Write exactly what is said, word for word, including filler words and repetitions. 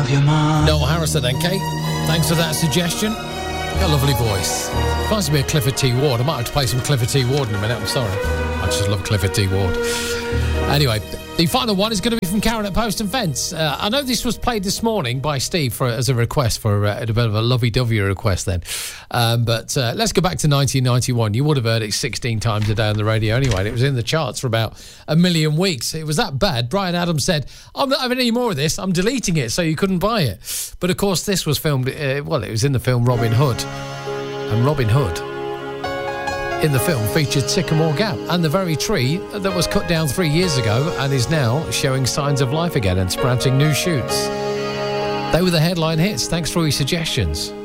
your mind. Noel Harrison then, Kate. Thanks for that suggestion. Got a lovely voice. Reminds me of Clifford T. Ward. I might have to play some Clifford T. Ward in a minute. I'm sorry. I just love Clifford T. Ward. Anyway, the final one is going to be from Karen at Post and Fence. Uh, I know this was played this morning by Steve for as a request, for uh, a bit of a lovey-dovey request then. Um, but uh, let's go back to nineteen ninety-one. You would have heard it sixteen times a day on the radio anyway, and it was in the charts for about a million weeks. It was that bad. Brian Adams said, I'm not having any more of this. I'm deleting it so you couldn't buy it. But, of course, this was filmed, uh, well, it was in the film Robin Hood. And Robin Hood in the film featured Sycamore Gap and the very tree that was cut down three years ago and is now showing signs of life again and sprouting new shoots. They were the headline hits. Thanks for all your suggestions.